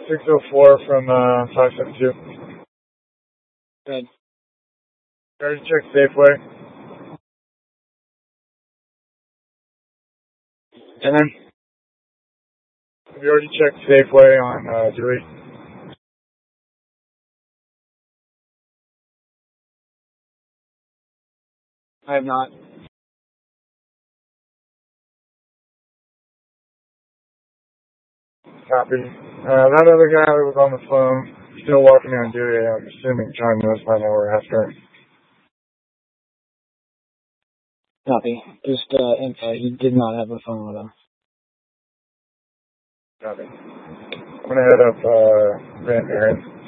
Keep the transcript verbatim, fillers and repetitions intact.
six oh four from uh, five seventy-two. Good. Already checked Safeway. And then, have you already checked Safeway on uh, Dewey? I have not. Copy. Uh, that other guy that was on the phone, still walking on duty, I'm assuming trying to notify that we're after. Copy. Just uh, info. He did not have a phone with him. Copy. I'm gonna head up uh, Van Buren.